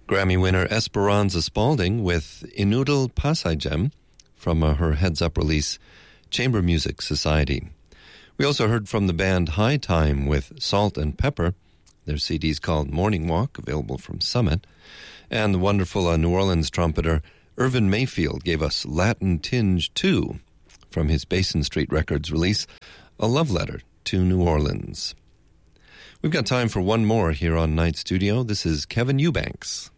Grammy winner Esperanza Spalding with Inudel Passajem from her Heads Up release, Chamber Music Society. We also heard from the band High Time with Salt and Pepper. Their CD's called Morning Walk, available from Summit. And the wonderful New Orleans trumpeter Irvin Mayfield gave us Latin Tinge 2 from his Basin Street Records release, A Love Letter to New Orleans. We've got time for one more here on Night Studio. This is Kevin Eubanks.